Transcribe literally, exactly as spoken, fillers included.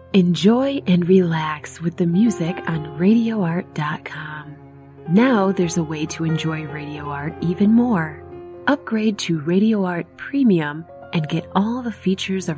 Enjoy and relax with the music on radio art dot com. Now there's a way to enjoy Radio Art even more. Upgrade to Radio Art Premium and get all the features of